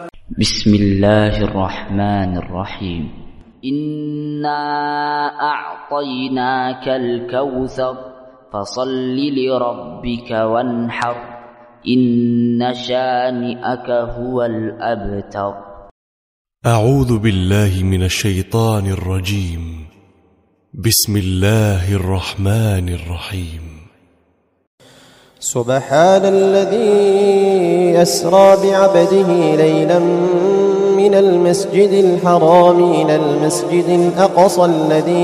بسم الله الرحمن الرحيم. إنا أعطيناك الكوثر فصل لربك وانحر إن شانئك هو الأبتر. أعوذ بالله من الشيطان الرجيم. بسم الله الرحمن الرحيم. سبحان الذي أسرى بعبده ليلا من المسجد الحرام إلى المسجد الأقصى الذي